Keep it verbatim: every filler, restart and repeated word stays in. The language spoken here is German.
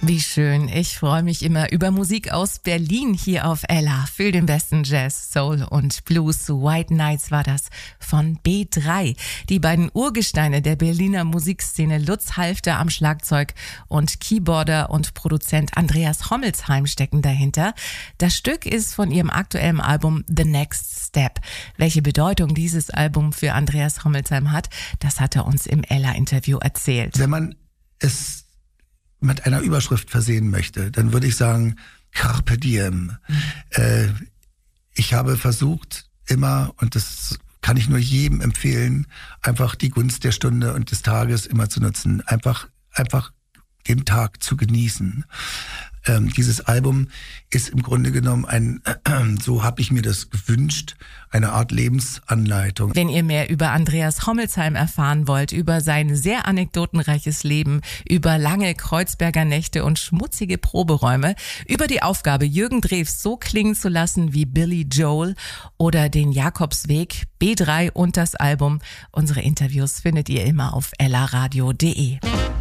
Wie schön. Ich freue mich immer über Musik aus Berlin hier auf Ella. Für den besten Jazz, Soul und Blues. White Nights war das von B drei. Die beiden Urgesteine der Berliner Musikszene, Lutz Halfter am Schlagzeug und Keyboarder und Produzent Andreas Hommelsheim stecken dahinter. Das Stück ist von ihrem aktuellen Album The Next Step. Welche Bedeutung dieses Album für Andreas Hommelsheim hat, das hat er uns im Ella-Interview erzählt. Wenn man es mit einer Überschrift versehen möchte, dann würde ich sagen, Carpe Diem. Mhm. Äh, ich habe versucht immer, und das kann ich nur jedem empfehlen, einfach die Gunst der Stunde und des Tages immer zu nutzen. Einfach, einfach den Tag zu genießen. Ähm, dieses Album ist im Grunde genommen ein, äh, so habe ich mir das gewünscht, eine Art Lebensanleitung. Wenn ihr mehr über Andreas Hommelsheim erfahren wollt, über sein sehr anekdotenreiches Leben, über lange Kreuzberger Nächte und schmutzige Proberäume, über die Aufgabe, Jürgen Drews so klingen zu lassen wie Billy Joel oder den Jakobsweg, B drei und das Album, unsere Interviews findet ihr immer auf ella radio punkt de.